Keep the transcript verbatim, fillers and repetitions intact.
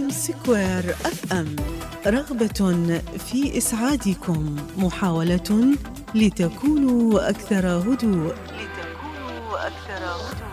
إم سكوير أف أم، رغبة في إسعادكم، محاولة لتكونوا أكثر هدوء. لتكونوا أكثر هدوء.